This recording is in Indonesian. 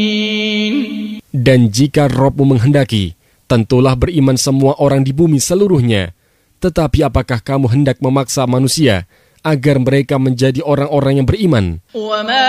Dan jika Rabb-Mu menghendaki, tentulah beriman semua orang di bumi seluruhnya. Tetapi apakah kamu hendak memaksa manusia agar mereka menjadi orang-orang yang beriman?